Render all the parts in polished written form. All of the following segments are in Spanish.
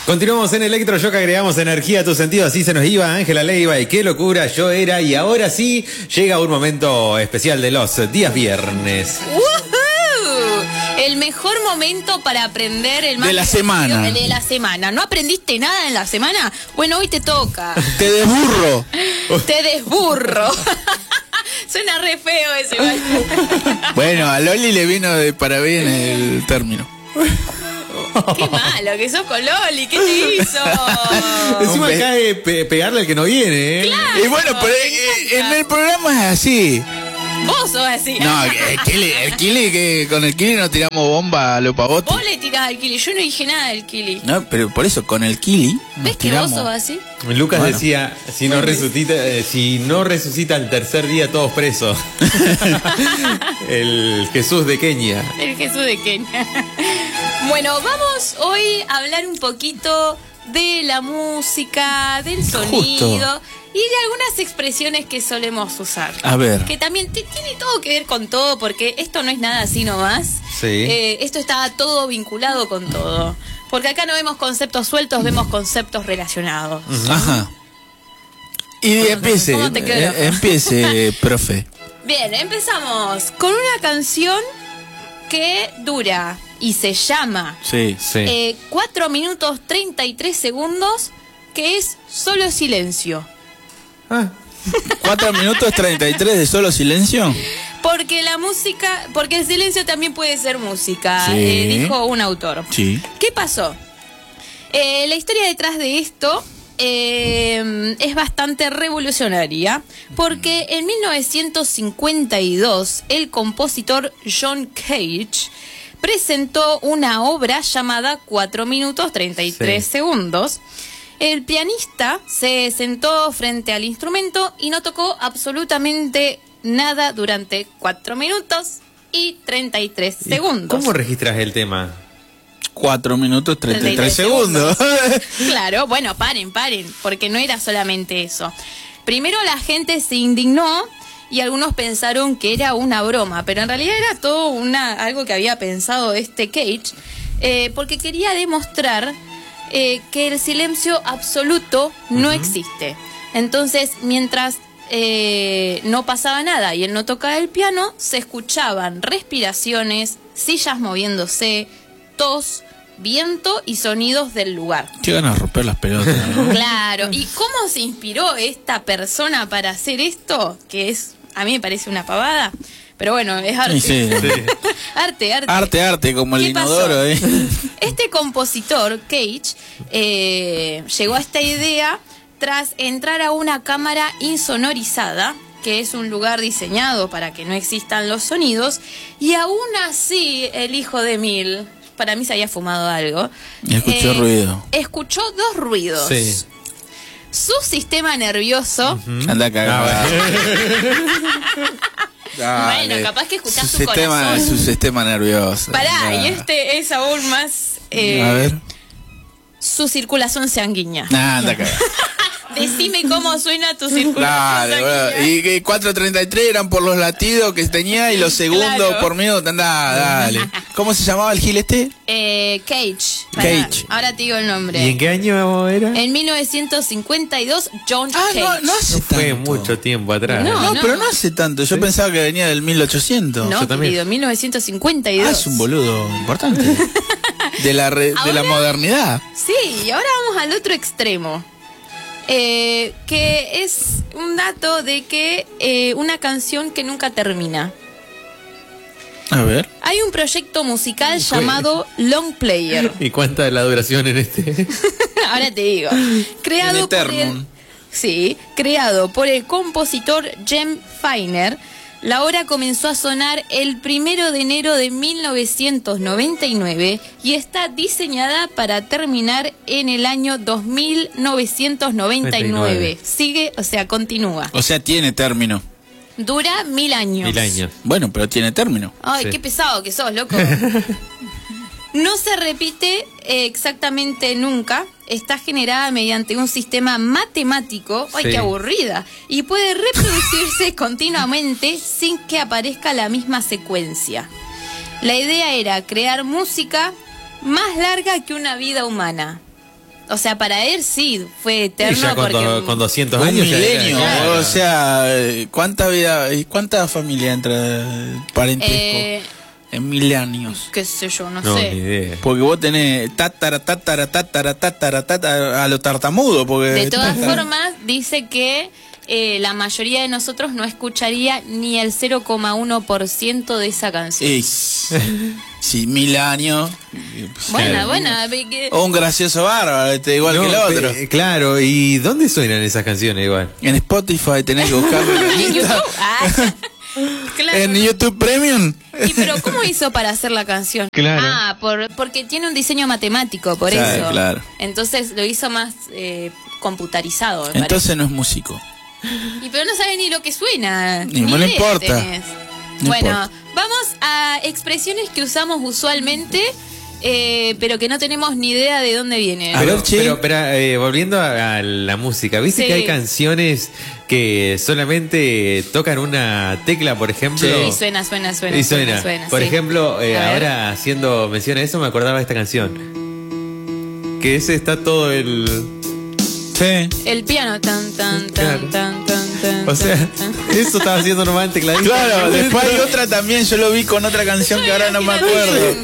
Continuamos en Electroshock, agregamos energía a tu sentido, así se nos iba Ángela Leiva y qué locura yo era. Y ahora sí, llega un momento especial de los días viernes. El mejor momento para aprender el más de la semana. El de la semana. ¿No aprendiste nada en la semana? Bueno, hoy te toca. Te desburro. Te desburro. Suena re feo ese. Bueno, a Loli le vino para bien el término. Qué malo que sos con Loli, ¿qué te hizo? Encima cae pegarle al que no viene, ¿eh? Claro, Y bueno, pero en el programa es así. Vos sos así. No, el Kili, que con el Kili no tiramos bomba a lo pavote. Vos le tirás al Kili, yo no dije nada del Kili. No, pero por eso, con el Kili ¿Ves que vos sos así? Lucas decía, si no resucita el tercer día todos presos. El Jesús de Kenia. El Jesús de Kenia. Bueno, vamos hoy a hablar un poquito de la música, del sonido. Justo. Y de algunas expresiones que solemos usar. A ver. Que también tiene todo que ver con todo, porque esto no es nada así nomás. Sí. Esto está todo vinculado con todo. Porque acá no vemos conceptos sueltos, vemos conceptos relacionados. Ajá. Y empiece, ¿Cómo te quedó? empiece, profe. Bien, empezamos con una canción que dura y se llama Sí. 4 minutos 33 segundos, que es Solo Silencio. 4 minutos 33 de solo silencio. Porque la música, porque el silencio también puede ser música, Sí. dijo un autor. Sí. ¿Qué pasó? La historia detrás de esto es bastante revolucionaria, porque en 1952 el compositor John Cage presentó una obra llamada 4 minutos 33 segundos. El pianista se sentó frente al instrumento y no tocó absolutamente nada durante 4 minutos y 33 segundos. ¿Cómo registras el tema? 4 minutos 33 segundos. Claro, bueno, paren, porque no era solamente eso. Primero la gente se indignó y algunos pensaron que era una broma, pero en realidad era todo algo que había pensado Cage, porque quería demostrar que el silencio absoluto no existe. Entonces, mientras no pasaba nada y él no tocaba el piano, se escuchaban respiraciones, sillas moviéndose, tos, viento y sonidos del lugar. Qué ganas de romper las pelotas, ¿no? Claro. ¿Y cómo se inspiró esta persona para hacer esto? Que a mí me parece una pavada. Pero bueno, es arte. Sí. Arte, como el inodoro. Este compositor, Cage, llegó a esta idea tras entrar a una cámara insonorizada, que es un lugar diseñado para que no existan los sonidos, y aún así el hijo de Mil, para mí se había fumado algo. Escuchó ruido. Escuchó 2 ruidos. Sí. Su sistema nervioso. Anda cagado. Bueno, capaz que escuchás su corazón. Su sistema nervioso. Pará, y este es aún más. A ver. Su circulación sanguínea. Anda cagado. Decime cómo suena tu circulación sanguínea. Bueno. Y 4.33 eran por los latidos que tenía y los segundos Claro. por minuto. Anda, dale. ¿Cómo se llamaba el gil este? Cage. Pará, Cage. ahora te digo el nombre. ¿Y en qué año era? En 1952, John Cage. No hace tanto. Fue mucho tiempo atrás. No. Pero no hace tanto. Yo pensaba que venía del 1800. No, yo también. querido, 1952. Es un boludo importante. de la modernidad. Sí, y ahora vamos al otro extremo. Que es un dato de que una canción que nunca termina. A ver. Hay un proyecto musical llamado Long Player. ¿Y cuánta es la duración en este? Ahora te digo. Creado por el compositor Jem Feiner. La obra comenzó a sonar el 1 de enero de 1999 y está diseñada para terminar en el año 2999. Sigue, o sea, continúa. O sea, tiene término. Dura 1000 años. 1000 años. Bueno, pero tiene término. Ay, Sí. qué pesado que sos, loco. No se repite exactamente nunca. Está generada mediante un sistema matemático. ¡Ay, Sí. qué aburrida! Y puede reproducirse continuamente sin que aparezca la misma secuencia. La idea era crear música más larga que una vida humana. O sea, para él sí fue Y eterno ya porque... con 200 Un años. ya era- milenio, claro. o sea, ¿cuánta vida y cuánta familia entra parentesco en 1000 años? qué sé yo, no, No, sé. ni idea. Porque vos tenés tatara a lo tartamudo, porque De todas formas, dice que la mayoría de nosotros no escucharía ni el 0,1% de esa canción. Y, sí, 1000 años. Buena. O un gracioso bárbaro, igual No, que el otro. Claro, ¿y dónde suenan esas canciones igual? En Spotify tenés que buscarlo. ¿En YouTube? Ah, claro. En YouTube Premium. ¿Y pero cómo hizo para hacer la canción? Claro. Ah, porque tiene un diseño matemático, por Claro, eso. claro. Entonces lo hizo más computarizado, me Entonces no es músico. parece. Y pero no sabe ni lo que suena. Y ni no le idea importa. tenés. No Bueno, importa. vamos a expresiones que usamos usualmente, pero que no tenemos ni idea de dónde vienen. A ver, che. Pero volviendo a la música, ¿viste Sí. que hay canciones que solamente tocan una tecla, por ejemplo? Y suena. Y suena. Por sí. ejemplo, A ver. ahora haciendo mención a eso, me acordaba de esta canción. Que ese está todo el... Sí. El piano, tan. Claro. tan. O sea, tan. eso estaba haciendo nomás en tecladito. Claro, después hay otra también, yo lo vi con otra canción que ahora no me acuerdo.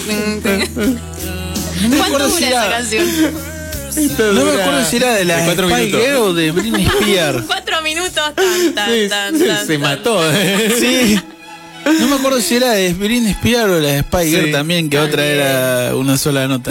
¿Cuánto dura esa canción? No me acuerdo si era de la De 4 Spy minutos. Girl o de Britney Spears. 4 minutos, Sí, se mató. Sí. No me acuerdo si era de Britney Spears o la de Spy Girl Sí. también, que otra era una sola nota.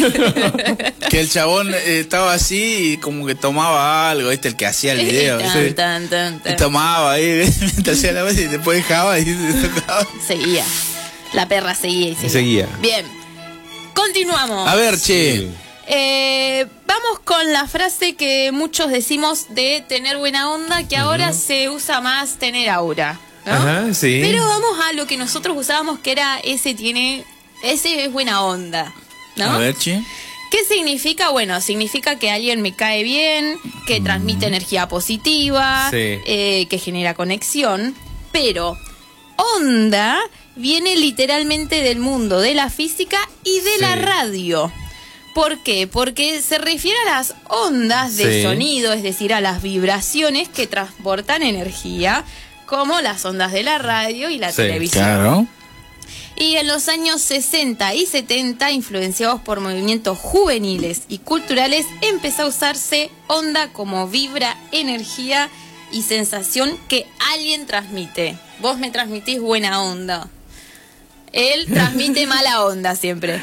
Que el chabón estaba así y como que tomaba algo, ¿viste? El que hacía el video. ¿sí? Tan. Y tomaba ahí, mientras hacía la voz y después dejaba y se tocaba. Seguía. La perra seguía y seguía. Seguía. Bien. Continuamos. A ver, che. Vamos con la frase que muchos decimos de tener buena onda, que ahora se usa más tener aura, ¿no? Ajá, sí. Pero vamos a lo que nosotros usábamos, que era ese es buena onda, ¿no? A ver, che. ¿Qué significa? Bueno, significa que alguien me cae bien, que transmite energía positiva, Sí. que genera conexión, pero onda viene literalmente del mundo de la física y de la Sí. radio. ¿Por qué? Porque se refiere a las ondas de Sí. sonido, es decir, a las vibraciones que transportan energía, como las ondas de la radio y la Sí, televisión. Claro. Y en los años 60 y 70, influenciados por movimientos juveniles y culturales, empezó a usarse onda como vibra, energía y sensación que alguien transmite. Vos me transmitís buena onda. Él transmite mala onda siempre.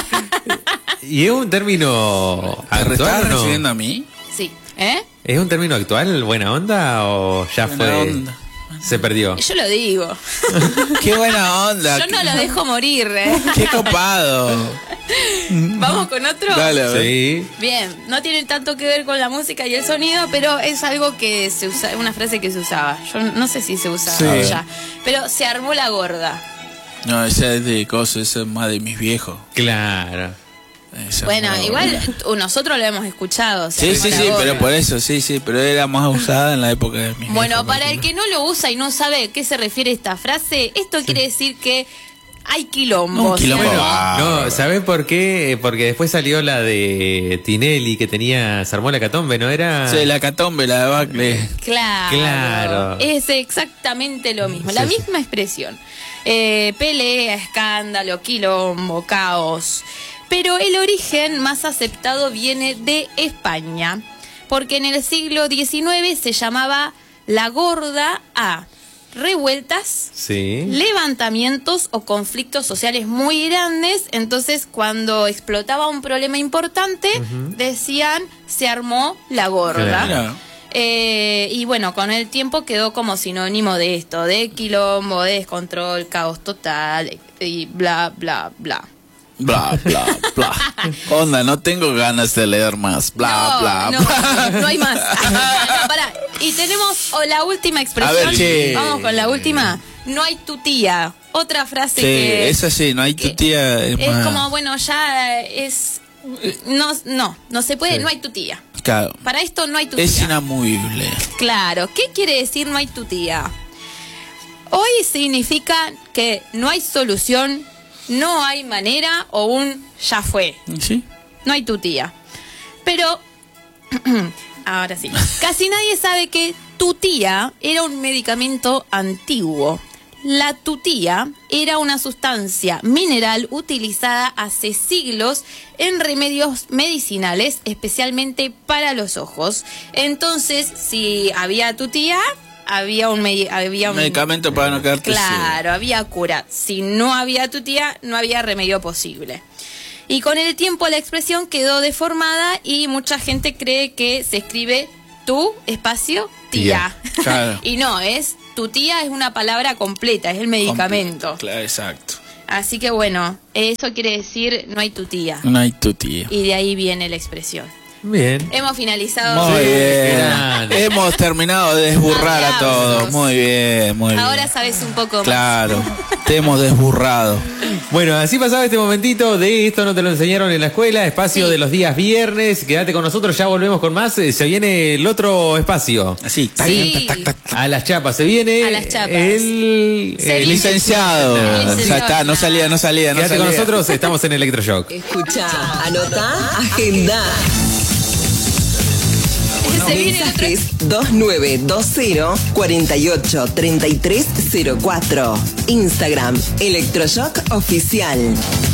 ¿Y es un término ¿Te actual estás o no? refiriendo a mí? Sí. ¿Eh? ¿Es un término actual, buena onda, o ya Buena fue? onda. Se perdió. Yo lo digo. Qué buena onda. Yo no lo dejo morir, ¿eh? Qué copado. Vamos con otro. Dale, a ver. Sí. Bien, no tiene tanto que ver con la música y el sonido, pero es algo que se usa, una frase que se usaba. Yo no sé si se usa Sí. ya, pero se armó la gorda. No, esa es de cosas, esa es más de mis viejos. Claro. Esa Bueno, es igual nosotros lo hemos escuchado. se Sí, armó sí, la sí, gorda. pero por eso, sí, pero era más usada en la época de mis Bueno, viejos, para por el ejemplo. que no lo usa y no sabe a qué se refiere esta frase, esto quiere decir que hay quilombo. Un quilombo. ¿sí? No, ¿sabés por qué? Porque después salió la de Tinelli que tenía, se armó la catombe, ¿no era? Sí, la catombe, la de Bacle. Claro. Claro. Es exactamente lo mismo, la Sí, sí. misma expresión. Pelea, escándalo, quilombo, caos. Pero el origen más aceptado viene de España, porque en el siglo XIX se llamaba la gorda a revueltas, Sí. levantamientos o conflictos sociales muy grandes. Entonces, cuando explotaba un problema importante, decían se armó la gorda. Claro. Y bueno, con el tiempo quedó como sinónimo de esto, de quilombo, de descontrol, caos total y bla, bla, bla. Bla, bla, bla. Onda, no tengo ganas de leer más. Bla, bla, no, bla. no hay más. No, pará. Y tenemos la última expresión. A ver, che. Vamos con la última. No hay tu tía. Otra frase Sí, que... esa sí, no hay tu tía. Es más- como, bueno, ya es... No se puede, Sí. no hay tu tía. Claro, Para esto no hay tu es tía. inamovible. Claro, ¿qué quiere decir no hay tu tía? Hoy significa que no hay solución, no hay manera o un ya fue. ¿Sí? No hay tu tía. Pero, ahora sí, casi nadie sabe que tutía era un medicamento antiguo. La tutía era una sustancia mineral utilizada hace siglos en remedios medicinales, especialmente para los ojos. Entonces, si había tutía, había un medicamento para no quedarte ciego. Claro, había cura. Si no había tutía, no había remedio posible. Y con el tiempo la expresión quedó deformada y mucha gente cree que se escribe tu espacio tía. Claro. Y no, tutía es una palabra completa, es el medicamento. Claro, exacto. Así que bueno, eso quiere decir no hay tutía. No hay tutía. Y de ahí viene la expresión. Bien. Hemos finalizado. Muy bien. grande. Hemos terminado de desburrar a todos. Muy bien, muy bien. Ahora sabes un poco más. Claro, te hemos desburrado. Bueno, así pasaba este momentito de Esto no te lo enseñaron en la escuela, espacio Sí. de los días viernes. Quédate con nosotros, ya volvemos con más. Se viene el otro espacio. Así, Sí. A las chapas, se viene A las chapas. el Licenciado. Ya está, no salía. Quédate con nosotros, estamos en Electroshock. Escucha, anota, agenda. Se viene el otro. Mensajes 2920-483304. Instagram, Electroshock Oficial.